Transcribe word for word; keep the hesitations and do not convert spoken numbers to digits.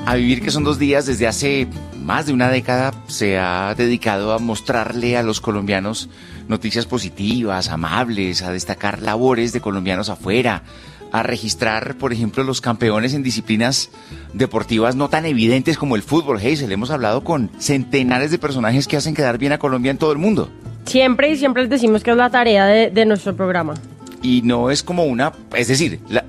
A Vivir, que son dos días, desde hace más de una década se ha dedicado a mostrarle a los colombianos noticias positivas, amables, a destacar labores de colombianos afuera, a registrar, por ejemplo, los campeones en disciplinas deportivas no tan evidentes como el fútbol. Hazel, hemos hablado con centenares de personajes que hacen quedar bien a Colombia en todo el mundo. Siempre y siempre les decimos que es la tarea de, de nuestro programa. Y no es como una, es decir, la,